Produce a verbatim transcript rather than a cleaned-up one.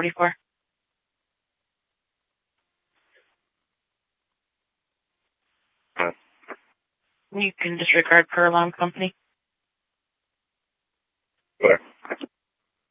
forty-four. Uh, You can disregard per alarm company. where?